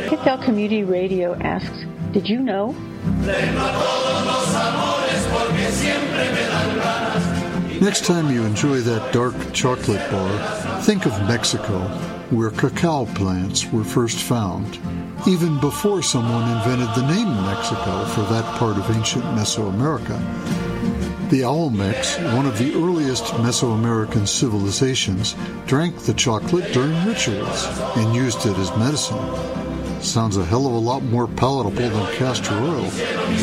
Pickdale Community Radio asks, did you know? Next time you enjoy that dark chocolate bar, think of Mexico, where cacao plants were first found, even before someone invented the name Mexico for that part of ancient Mesoamerica. The Olmecs, one of the earliest Mesoamerican civilizations, drank the chocolate during rituals and used it as medicine. Sounds a hell of a lot more palatable than castor oil.